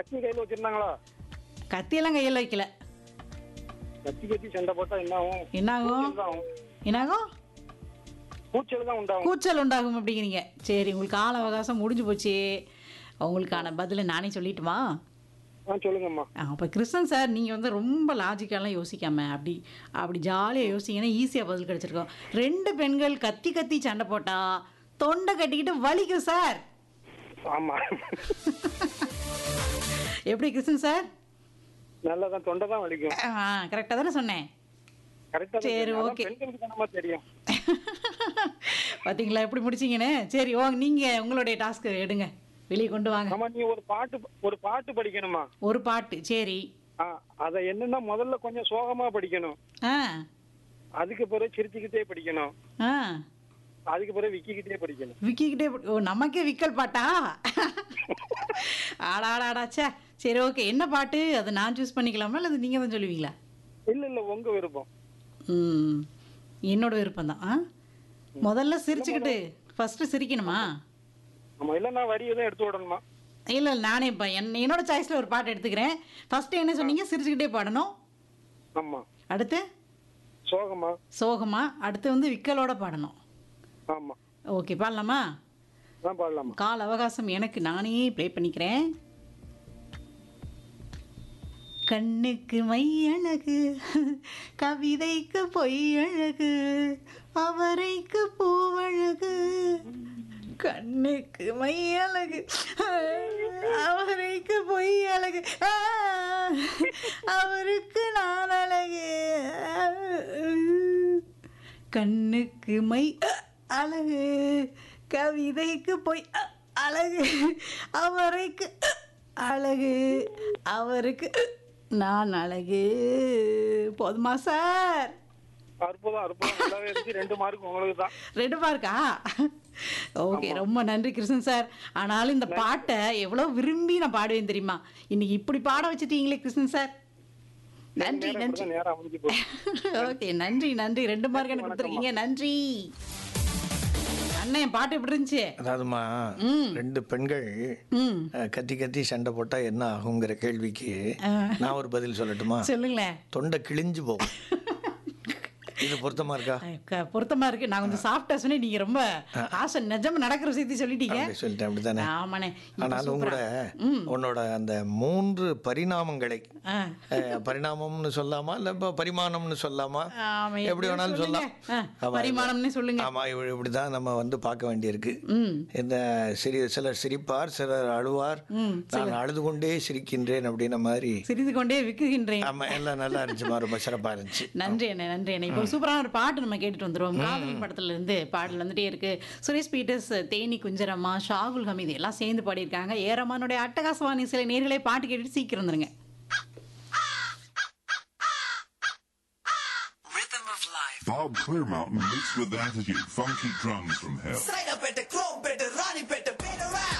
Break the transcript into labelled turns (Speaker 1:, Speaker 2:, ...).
Speaker 1: கத்தி கையில வச்சிருந்தாங்களா?
Speaker 2: கத்தியெல்லாம் கையில் வைக்கல.
Speaker 1: கத்தி கத்தி சண்டை போட்டா என்ன ஆகும்?
Speaker 2: என்னாகும்?
Speaker 1: கூச்சல் தான் ஆகும்.
Speaker 2: என்னாகும்?
Speaker 1: கூச்சல் தான் உண்டாகும்.
Speaker 2: கூச்சல் உண்டாகும் அப்படிங்கிறீங்க. சரி, உங்களுக்கு கால அவகாசம் முடிஞ்சு போச்சு. உங்களுக்கான பதிலை நானே சொல்லிட்டுமா?
Speaker 1: சொல்லுங்கம்மா.
Speaker 2: அப்போ கிருஷ்ணன் சார், நீங்கள் வந்து ரொம்ப லாஜிக்கெல்லாம் யோசிக்காம அப்படி ஜாலியாக யோசிங்கன்னா ஈஸியாக பதில் கிடச்சிருக்கோம். 2 பெண்கள் கத்தி கத்தி சண்டை போட்டா தொண்டை கட்டிக்கிட்டு வலிக்கும் சார்.
Speaker 1: ஆமா.
Speaker 2: எப்படி கிருஷ்ணன் சார்?
Speaker 1: நல்லதான், தொண்டை தான் வலிக்கும்.
Speaker 2: கரெக்டாக தானே சொன்னேன்?
Speaker 1: கரெக்டா.
Speaker 2: சரி, ஓகே.
Speaker 1: பெண்களுக்கு தானமா தெரியும்.
Speaker 2: பார்த்தீங்களா எப்படி முடிச்சிங்கன்னு? சரி, நீங்கள் உங்களுடைய டாஸ்க் எடுங்க, வெளியே கொண்டு வாங்க.
Speaker 1: ஆமா, நீ ஒரு பாட்டு படிக்கணுமா?
Speaker 2: ஒரு பாட்டு, சரி.
Speaker 1: அத என்னன்னா முதல்ல கொஞ்சம் சோகமா படிக்கணும்.
Speaker 2: ஆ
Speaker 1: அதுக்கு பிறகு சிரிச்சுக்கிட்டே படிக்கணும்.
Speaker 2: ஆ
Speaker 1: அதுக்கு பிறகு விக்கிக்கிட்டே படிக்கணும்.
Speaker 2: விக்கிக்கிட்டே ஓ, நமக்கே விக்கல் பாட்டா? ஆடாடாடாச்சே. சரி, ஓகே. என்ன பாட்டு அது? நான் சூஸ் பண்ணிக்கலாமா இல்லை நீங்கள் தான் சொல்லுவீங்களா?
Speaker 1: இல்ல உங்க விருப்பம்.
Speaker 2: என்னோட விருப்பம் தான். முதல்ல சிரிச்சுக்கிட்டு ஃபர்ஸ்ட் சிரிக்கணுமா?
Speaker 1: ஆமா, இல்ல நான் வரி எதுவும் எடுத்து விடணுமா?
Speaker 2: இல்லை நானே இப்போ என்னோட சாய்ஸில் ஒரு பாட்டு எடுத்துக்கிறேன். ஃபர்ஸ்ட் என்ன சொன்னீங்க? சிரிச்சுக்கிட்டே பாடணும்.
Speaker 1: ஆமா.
Speaker 2: அடுத்து
Speaker 1: சோகமா.
Speaker 2: அடுத்து வந்து விக்கலோட பாடணும்.
Speaker 1: ஆமா.
Speaker 2: ஓகே, பாடலாமா?
Speaker 1: பாடலாமா?
Speaker 2: கால அவகாசம் எனக்கு, நானே ப்ளே பண்ணிக்கிறேன். கண்ணுக்கு மை அழகு, கவிதைக்கு பொய் அழகு, அவரைக்கு பூவழகு. கண்ணுக்கு மை அழகு, அவரைக்கு பொய் அழகு, அவருக்கு நான் அழகு. கண்ணுக்கு மை அழகு, கவிதைக்கு பொய் அழகு, அவரைக்கு அழகு, அவருக்கு நான் அழகு. போதுமா சார்?
Speaker 1: அற்புதம். நல்லாவே இருக்கு. 2 மார்க் உங்களுக்கு தான்.
Speaker 2: 2 மார்க்கா? ஓகே, ரொம்ப நன்றி கிருஷ்ணன் சார். ஆனாலும் இந்த பாட்டை எவ்வளோ விரும்பி நான் பாடுவேன் தெரியுமா? இன்னைக்கு இப்படி பாட வச்சுட்டீங்களே கிருஷ்ணன் சார். நன்றி. ஓகே, நன்றி. 2 மார்க் எனக்கு கொடுத்துருக்கீங்க. நன்றி அண்ணன். பாட்டு எப்படி இருந்துச்சு?
Speaker 3: அதாவதுமா, 2 பெண்கள் கத்தி கத்தி சண்டை போட்டா என்ன ஆகுங்கிற கேள்விக்கு நான் ஒரு பதில் சொல்லட்டுமா?
Speaker 2: சொல்லுங்களேன்.
Speaker 3: தொண்டை கிழிஞ்சு போகும். இது பொருத்தமா இருக்கா?
Speaker 2: பொருத்தமா இருக்கு. நான் கொஞ்சம் சாஃப்டா சொன்னேன், நீங்க ரொம்ப ஆசை நிஜமா நடக்கிற விஷயத்தை சொல்லிட்டீங்க.
Speaker 3: சொல்லிட்டேன், அப்படித்தானே?
Speaker 2: ஆமாண்ணே.
Speaker 3: ஆனாலும் கூட உன்னோட அந்த 3 பரிணாமங்களை, பரிணாமம்னு சொல்லாமா இல்ல பரிமாணம்னு சொல்லாமா, எப்படி வேணாலும் சொல்லலாம்.
Speaker 2: பரிமாணம்னு சொல்லுங்க.
Speaker 3: ஆமா, இப்படிதான் நம்ம வந்து பார்க்க வேண்டியிருக்கு. இந்த சிலர் சிரிப்பார், சிலர் அழுவார். நான் அழுது கொண்டே சிரிக்கின்றேன் அப்படின்ன மாதிரி,
Speaker 2: சிரித்து கொண்டே விக்குகின்றேன்.
Speaker 3: ஆமா, எல்லாம் நல்லா இருந்துச்சுமா, ரொம்ப சிறப்பா இருந்துச்சு.
Speaker 2: நன்றி அண்ணே. இப்போ சூப்பரான ஒரு பாட்டு நம்ம கேட்டுட்டு வந்துருவோம். காதலி படத்துல இருந்து பாடல் வந்துட்டே இருக்கு. சுரேஷ் பீட்டர்ஸ், தேனி குஞ்சரம்மா, ஷாகுல் ஹமீது எல்லாம் சேர்ந்து பாடியிருக்காங்க. ஏரமானுடைய அட்டகாசவாணி சில நேர்களை பாட்டு கேட்டுட்டு சீக்கிரம் வந்துருங்க.
Speaker 4: Bob Clearmountain mixed with attitude, funky drums from hell.
Speaker 5: Sign up at the Chrome, better Ronnie, better